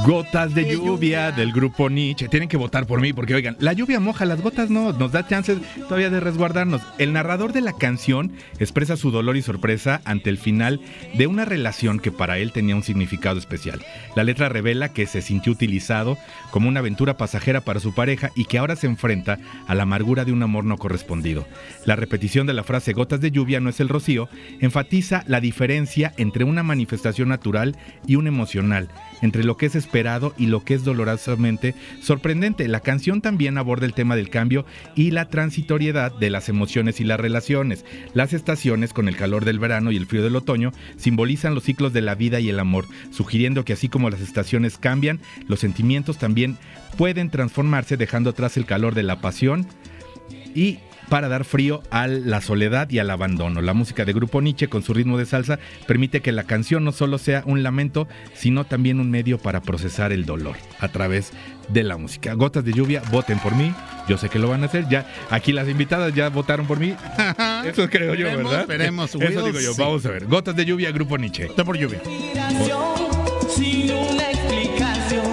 Gotas de lluvia del grupo Nietzsche. Tienen que votar por mí porque, oigan, la lluvia moja, las gotas no, nos da chances todavía de resguardarnos. El narrador de la canción expresa su dolor y sorpresa ante el final de una relación que para él tenía un significado especial. La letra revela que se sintió utilizado como una aventura pasajera para su pareja y que ahora se enfrenta a la amargura de un amor no correspondido. La repetición de la frase gotas de lluvia no es el rocío enfatiza la diferencia entre una manifestación natural y una emocional, entre lo que es esperado y lo que es dolorosamente sorprendente. La canción también aborda el tema del cambio y la transitoriedad de las emociones y las relaciones. Las estaciones, con el calor del verano y el frío del otoño, simbolizan los ciclos de la vida y el amor, sugiriendo que así como las estaciones cambian, los sentimientos también pueden transformarse, dejando atrás el calor de la pasión y para dar frío a la soledad y al abandono. La música de Grupo Nietzsche, con su ritmo de salsa, permite que la canción no solo sea un lamento, sino también un medio para procesar el dolor a través de la música. Gotas de lluvia, voten por mí. Yo sé que lo van a hacer. Ya aquí las invitadas ya votaron por mí. Eso creo yo, ¿verdad? Veremos. Eso digo yo. Sí. Vamos a ver. Gotas de lluvia, Grupo Nietzsche. Voten por lluvia. Sin una explicación.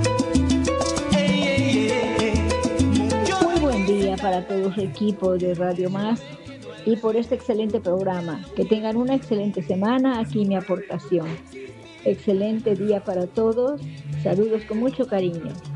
Muy buen día para todo el equipo de Radio Más y por este excelente programa. Que tengan una excelente semana. Aquí mi aportación. Excelente día para todos. Saludos con mucho cariño.